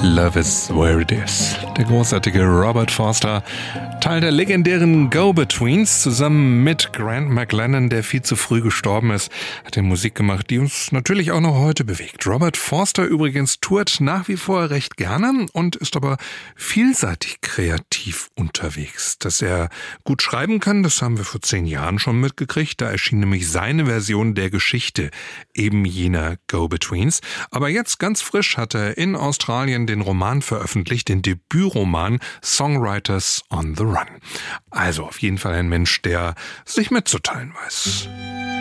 Love is where it is. Der großartige Robert Forster, Teil der legendären Go-Betweens, zusammen mit Grant McLennan, der viel zu früh gestorben ist, hat er Musik gemacht, die uns natürlich auch noch heute bewegt. Robert Forster übrigens tourt nach wie vor recht gerne und ist aber vielseitig kreativ unterwegs. Dass er gut schreiben kann, das haben wir vor 10 Jahren schon mitgekriegt. Da erschien nämlich seine Version der Geschichte eben jener Go-Betweens. Aber jetzt ganz frisch hat er in Australien den Roman veröffentlicht, den Debütroman Songwriters on the Run. Also auf jeden Fall ein Mensch, der sich mitzuteilen weiß.